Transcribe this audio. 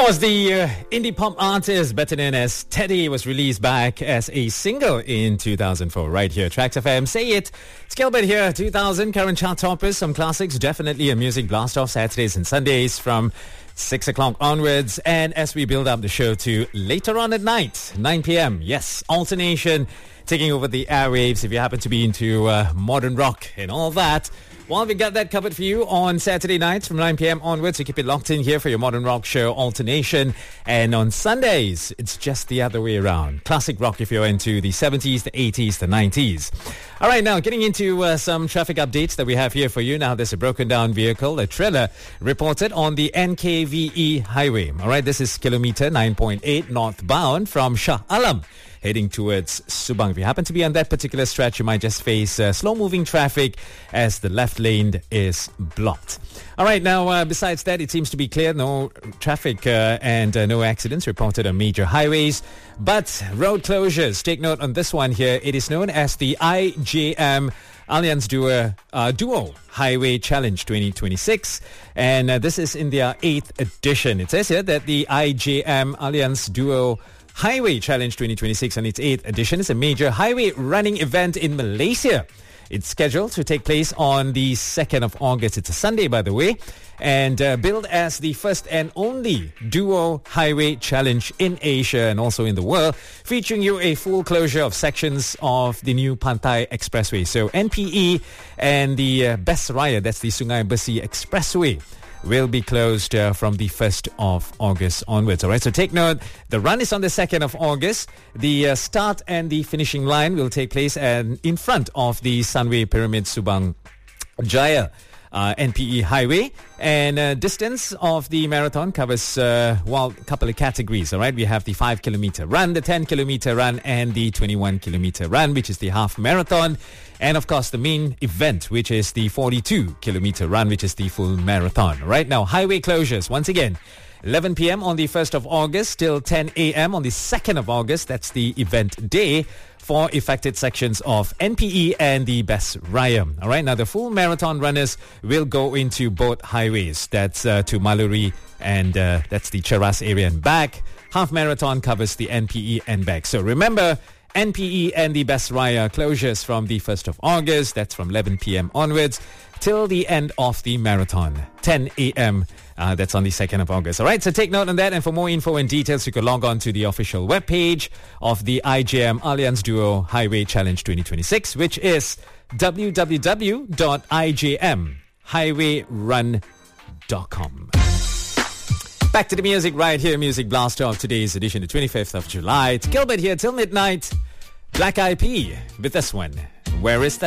Was the indie pop artist better known as Teddy was released back as a single in 2004 right here Tracks FM. Say it. It's Gilbert here. 2000 current chart toppers, some classics, definitely a music blast off Saturdays and Sundays from 6 o'clock onwards, and as we build up the show to later on at night, 9 p.m. Yes, alternation taking over the airwaves if you happen to be into modern rock and all that. Well, we got that covered for you on Saturday nights from 9 p.m. onwards. So keep it locked in here for your modern rock show alternation. And on Sundays, it's just the other way around. Classic rock if you're into the 70s, the 80s, the 90s. All right, now getting into some traffic updates that we have here for you. Now, there's a broken down vehicle, a trailer, reported on the NKVE highway. All right, this is kilometer 9.8 northbound from Shah Alam, heading towards Subang. If you happen to be on that particular stretch, you might just face slow-moving traffic as the left lane is blocked. All right, now, besides that, it seems to be clear. No traffic and no accidents reported on major highways. But road closures, take note on this one here. It is known as the IJM Alliance Duo Highway Challenge 2026. And this is in their 8th edition. It says here that the IJM Alliance Duo Highway Challenge 2026 on its 8th edition is a major highway running event in Malaysia. It's scheduled to take place on the 2nd of August. It's a Sunday, by the way, and billed as the first and only duo highway challenge in Asia and also in the world, featuring you a full closure of sections of the new Pantai Expressway. So NPE and the Best Raya, that's the Sungai Besi Expressway, will be closed from the 1st of August onwards. All right, so take note. The run is on the 2nd of August. The start and the finishing line will take place in front of the Sunway Pyramid Subang Jaya NPE highway. And distance of the marathon covers, a couple of categories. All right, we have the 5-kilometer run, the 10-kilometer run, and the 21-kilometer run, which is the half marathon. And of course, the main event, which is the 42-kilometer run, which is the full marathon. Right now, highway closures, once again, 11 p.m. on the 1st of August till 10 a.m. on the 2nd of August. That's the event day for affected sections of NPE and the Best Raya. All right, now the full marathon runners will go into both highways. That's to Maluri and that's the Cheras area and back. Half marathon covers the NPE and back. So remember, NPE and the Best Raya closures from the 1st of August. That's from 11 p.m. onwards till the end of the marathon, 10 a.m. That's on the 2nd of August. All right, so take note on that. And for more info and details, you can log on to the official webpage of the IJM Alliance Duo Highway Challenge 2026, which is www.ijmhighwayrun.com. Back to the music right here, Music Blaster of today's edition, the 25th of July. It's Gilbert here till midnight. Black Eyed Peas with this one. Where is the